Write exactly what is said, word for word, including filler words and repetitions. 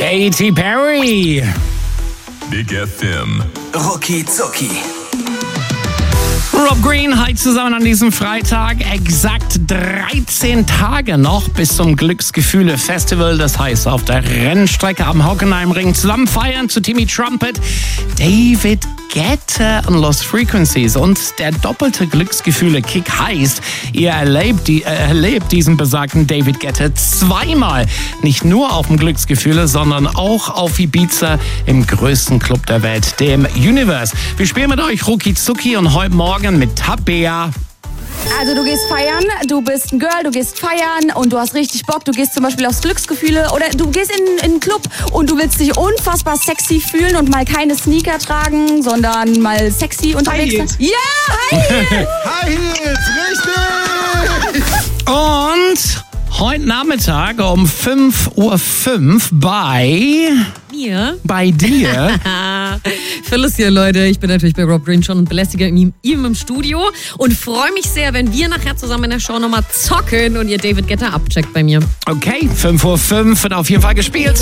Katy Perry. Big F M. Rucki Zucki. Rob Green, hi zusammen an diesem Freitag. Exakt dreizehn Tage noch bis zum Glücksgefühle-Festival. Das heißt, auf der Rennstrecke am Hockenheimring zusammen feiern zu Timmy Trumpet, David Guetta und Lost Frequencies. Und der doppelte Glücksgefühle-Kick heißt, ihr erlebt, die, äh, erlebt diesen besagten David Guetta zweimal. Nicht nur auf dem Glücksgefühle, sondern auch auf Ibiza im größten Club der Welt, dem Universe. Wir spielen mit euch Rucki Zucki und heute Morgen mit Tabea. Also du gehst feiern, du bist ein Girl, du gehst feiern und du hast richtig Bock. Du gehst zum Beispiel aufs Glücksgefühle oder du gehst in, in einen Club und du willst dich unfassbar sexy fühlen und mal keine Sneaker tragen, sondern mal sexy unterwegs sein. Ja, High Heels! High Heels, richtig! Und heute Nachmittag um fünf Uhr fünf bei... Mir? Bei dir. Phyllis hier, Leute. Ich bin natürlich bei Rob Green schon und belästige ihm, ihm im Studio und freue mich sehr, wenn wir nachher zusammen in der Show nochmal zocken und ihr David Guetta abcheckt bei mir. Okay, fünf Uhr fünf wird auf jeden Fall gespielt.